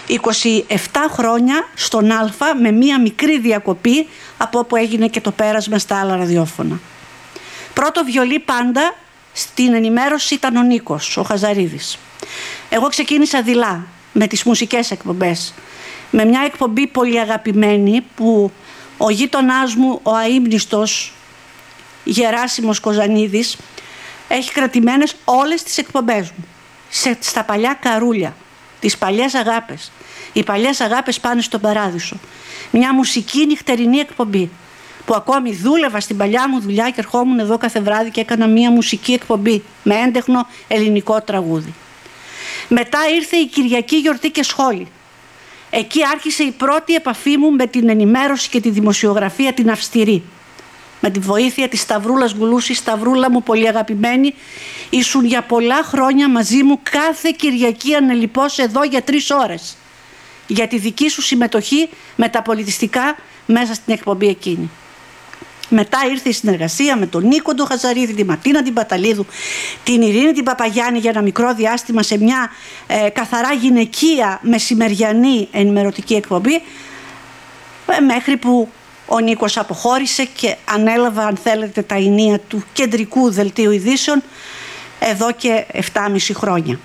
27 χρόνια στον Α, με μία μικρή διακοπή από όπου έγινε και το πέρασμα στα άλλα ραδιόφωνα. Πρώτο βιολί πάντα στην ενημέρωση ήταν ο Νίκος, ο Χαζαρίδης. Εγώ ξεκίνησα δειλά με τις μουσικές εκπομπές, με μια εκπομπή πολύ αγαπημένη που ο γείτονάς μου, ο αείμνηστος Γεράσιμος Κοζανίδης, έχει κρατημένες όλες τις εκπομπές μου στα παλιά καρούλια, τις παλιές αγάπες. Οι παλιές αγάπες πάνε στον Παράδεισο. Μια μουσική νυχτερινή εκπομπή που ακόμη δούλευα στην παλιά μου δουλειά και ερχόμουν εδώ κάθε βράδυ και έκανα μια μουσική εκπομπή με έντεχνο ελληνικό τραγούδι. Μετά ήρθε η Κυριακή Γιορτή και Σχόλη. Εκεί άρχισε η πρώτη επαφή μου με την ενημέρωση και τη δημοσιογραφία την αυστηρή. Με τη βοήθεια της Σταυρούλας Γκουλούση. Σταυρούλα μου πολύ αγαπημένη, ήσουν για πολλά χρόνια μαζί μου κάθε Κυριακή ανελιπώς εδώ για 3 ώρες. Για τη δική σου συμμετοχή με τα πολιτιστικά μέσα στην εκπομπή εκείνη. Μετά ήρθε η συνεργασία με τον Νίκο τον Χαζαρίδη, τη Ματίνα την Παταλίδου, την Ειρήνη την Παπαγιάννη για ένα μικρό διάστημα σε μια καθαρά γυναικεία μεσημεριανή ενημερωτική εκπομπή, μέχρι που ο Νίκος αποχώρησε και ανέλαβε, αν θέλετε, τα ηνία του κεντρικού δελτίου ειδήσεων εδώ και 7,5 χρόνια.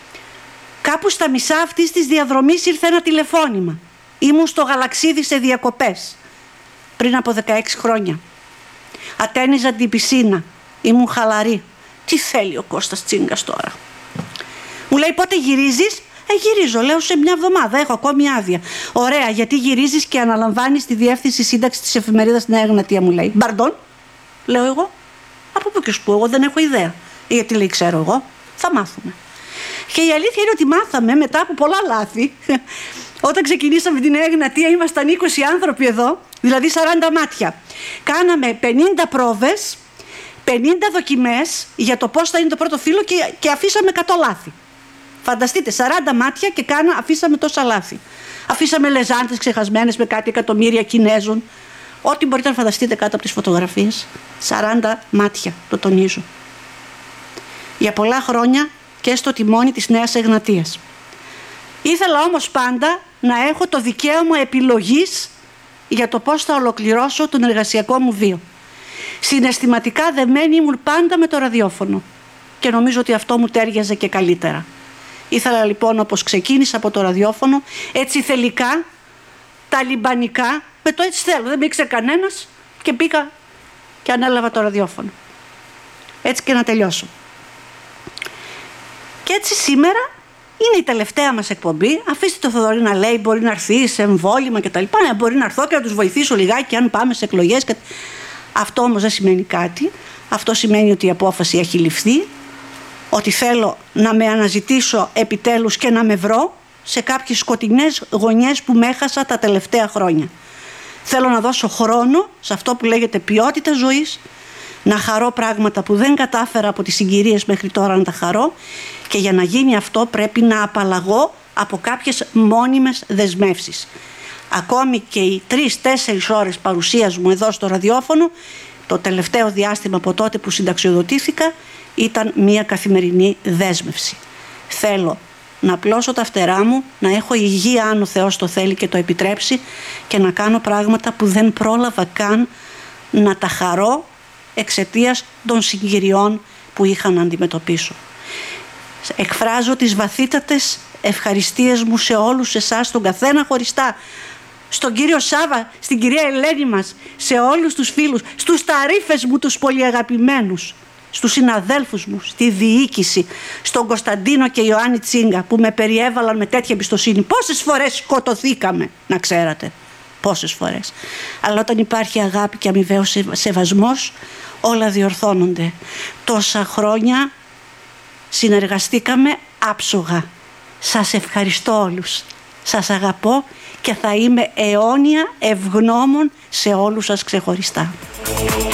Κάπου στα μισά αυτής της διαδρομής ήρθε ένα τηλεφώνημα. Ήμουν στο Γαλαξίδι σε διακοπές πριν από 16 χρόνια. Ατένιζα την πισίνα. Ήμουν χαλαρή. Τι θέλει ο Κώστας Τσίγκας τώρα? Μου λέει, πότε γυρίζεις? Γυρίζω, λέω, σε μια εβδομάδα, έχω ακόμη άδεια. Ωραία, γιατί γυρίζεις και αναλαμβάνεις τη διεύθυνση σύνταξη της εφημερίδας Νέα Εγνατία? Μου λέει. Μπαρντών, λέω εγώ. Από πού και σπου, εγώ δεν έχω ιδέα. Γιατί λέει, ξέρω εγώ, θα μάθουμε. Και η αλήθεια είναι ότι μάθαμε μετά από πολλά λάθη. Όταν ξεκινήσαμε την Νέα Εγνατία ήμασταν 20 άνθρωποι εδώ, δηλαδή 40 μάτια. Κάναμε 50 πρόβες, 50 δοκιμές για το πώς θα είναι το πρώτο φύλλο και αφήσαμε 100 λάθη. Φανταστείτε, 40 μάτια και αφήσαμε τόσα λάθη. Αφήσαμε λεζάντες ξεχασμένες με κάτι εκατομμύρια Κινέζων. Ό,τι μπορείτε να φανταστείτε κάτω από τις φωτογραφίες. 40 μάτια, το τονίζω. Για πολλά χρόνια και στο τιμόνι της Νέας Εγνατίας. Ήθελα όμως πάντα να έχω το δικαίωμα επιλογής για το πώς θα ολοκληρώσω τον εργασιακό μου βίο. Συναισθηματικά δεμένη ήμουν πάντα με το ραδιόφωνο και νομίζω ότι αυτό μου τέριαζε και καλύτερα. Ήθελα λοιπόν, όπως ξεκίνησα από το ραδιόφωνο, έτσι θελικά, ταλιμπανικά, με το έτσι θέλω, δεν με ήξερε κανένας και πήγα και ανέλαβα το ραδιόφωνο. Έτσι και να τελειώσω. Και έτσι σήμερα είναι η τελευταία μας εκπομπή. Αφήστε το Θοδωρή να λέει, μπορεί να έρθει σε εμβόλυμα κτλ. Ναι, μπορεί να έρθω και να τους βοηθήσω λιγάκι αν πάμε σε εκλογές. Αυτό όμως δεν σημαίνει κάτι. Αυτό σημαίνει ότι η απόφαση έχει ληφθεί. Ότι θέλω να με αναζητήσω επιτέλους και να με βρω σε κάποιες σκοτεινές γωνιές που με έχασα τα τελευταία χρόνια. Θέλω να δώσω χρόνο σε αυτό που λέγεται ποιότητα ζωής, να χαρώ πράγματα που δεν κατάφερα από τις συγκυρίες μέχρι τώρα να τα χαρώ, και για να γίνει αυτό πρέπει να απαλλαγώ από κάποιες μόνιμες δεσμεύσεις. Ακόμη και οι 3-4 ώρες παρουσίας μου εδώ στο ραδιόφωνο, το τελευταίο διάστημα από τότε που συνταξιοδοτήθηκα, ήταν μια καθημερινή δέσμευση. Θέλω να πλώσω τα φτερά μου, να έχω υγεία αν ο Θεός το θέλει και το επιτρέψει, και να κάνω πράγματα που δεν πρόλαβα καν να τα χαρώ εξαιτίας των συγκυριών που είχα να αντιμετωπίσω. Εκφράζω τις βαθύτατες ευχαριστίες μου σε όλους εσάς, τον καθένα χωριστά, στον κύριο Σάβα, στην κυρία Ελένη μας, σε όλους τους φίλους, στους ταρίφες μου τους πολύ αγαπημένους, στους συναδέλφους μου, στη διοίκηση, στον Κωνσταντίνο και Ιωάννη Τσίγκα που με περιέβαλαν με τέτοια εμπιστοσύνη. Πόσες φορές σκοτωθήκαμε, να ξέρατε, πόσες φορές. Αλλά όταν υπάρχει αγάπη και αμοιβαίος σεβασμός, όλα διορθώνονται. Τόσα χρόνια συνεργαστήκαμε άψογα. Σας ευχαριστώ όλους. Σας αγαπώ και θα είμαι αιώνια ευγνώμων σε όλους σας ξεχωριστά.